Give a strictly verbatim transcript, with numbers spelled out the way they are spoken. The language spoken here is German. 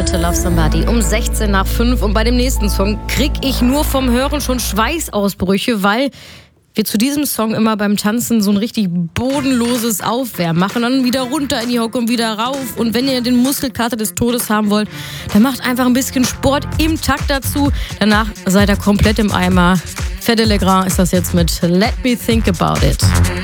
mit Love Somebody um sechzehn nach fünf. Und bei dem nächsten Song krieg ich nur vom Hören schon Schweißausbrüche, weil wir zu diesem Song immer beim Tanzen so ein richtig bodenloses Aufwärmen machen. Dann wieder runter in die Hocke und wieder rauf. Und wenn ihr den Muskelkater des Todes haben wollt, dann macht einfach ein bisschen Sport im Takt dazu. Danach seid ihr komplett im Eimer. Fede Legrand ist das jetzt mit Let Me Think About It.